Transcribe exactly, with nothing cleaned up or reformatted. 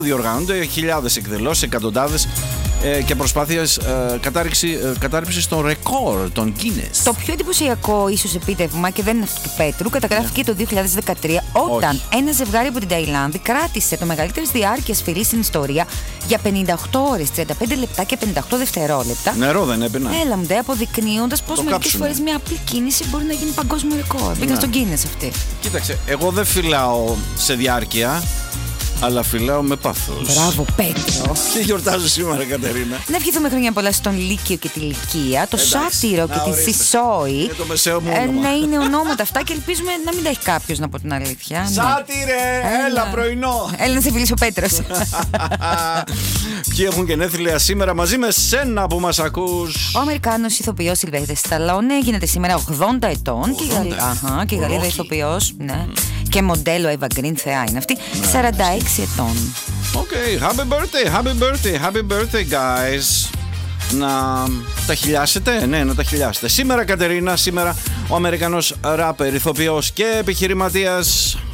Διοργανώνται χιλιάδες εκδηλώσεις, εκατοντάδες ε, και προσπάθειες ε, κατάρριξη, ε, κατάρριψης των ρεκόρ, των Guinness. Το πιο εντυπωσιακό ίσως επίτευγμα, και δεν είναι αυτό του Πέτρου, καταγράφηκε yeah. το δύο χιλιάδες δεκατρία, όταν Όχι. ένα ζευγάρι από την Ταϊλάνδη κράτησε το μεγαλύτερη διάρκεια φυλή στην ιστορία για πενήντα οκτώ ώρες, τριάντα πέντε λεπτά και πενήντα οκτώ δευτερόλεπτα. Νερό δεν έπαινα. Έλα μου, αποδεικνύοντας πως μερικές φορές μια απλή κίνηση μπορεί να γίνει παγκόσμιο ρεκόρ. Μπήκα στο Guinness αυτή. Κοίταξε, εγώ δεν φυλάω σε διάρκεια, αλλά φυλάω με πάθος. Μπράβο, Πέτρο. Τι γιορτάζω σήμερα, Κατερίνα? Να ευχηθούμε χρόνια πολλά στον Λύκειο και τη Λυκεία, το Εντάξει, Σάτυρο και τη Θησόη. Είναι το μεσαίο μου ε, όνομα. να είναι ονόματα αυτά και ελπίζουμε να μην τα έχει κάποιος, να πω την αλήθεια. Σάτυρε, έλα, έλα πρωινό. Έλα να σε φιλήσει ο Πέτρος. Ποιοι έχουν γενέθλια σήμερα μαζί με σένα που μας ακούς? Ο Αμερικάνος ηθοποιός Σιλβέστερ Σταλόνε γίνεται σήμερα ογδόντα ετών και η Γαλλίδα, αχα, και η Γαλλίδα ηθοποιός, ναι, και μοντέλο Εύα Γκριν, θεά είναι αυτή, σαράντα έξι ετών. Okay, happy birthday, happy birthday, happy birthday guys. Να τα χιλιάσετε, ναι, να τα χιλιάσετε. Σήμερα, Κατερίνα, σήμερα ο Αμερικανός ράπερ, ηθοποιός και επιχειρηματίας